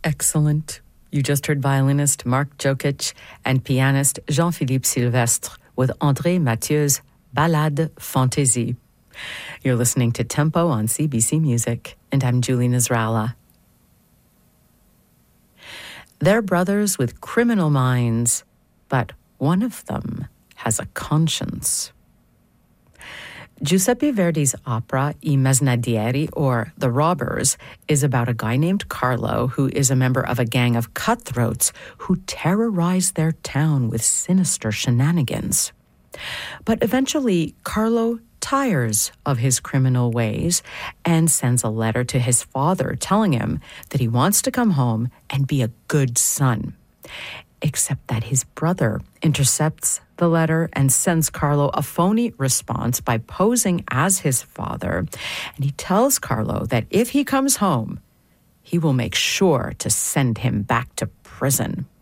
Excellent. You just heard violinist Mark Jokic and pianist Jean-Philippe Sylvestre with André Mathieu's Ballade Fantaisie. You're listening to Tempo on CBC Music, and I'm Julie Nasrallah. They're brothers with criminal minds, but one of them has a conscience. Giuseppe Verdi's opera I Mesnadieri, or The Robbers, is about a guy named Carlo who is a member of a gang of cutthroats who terrorize their town with sinister shenanigans. But eventually, Carlo tires of his criminal ways and sends a letter to his father telling him that he wants to come home and be a good son. Except that his brother intercepts the letter and sends Carlo a phony response by posing as his father. And he tells Carlo that if he comes home, he will make sure to send him back to prison.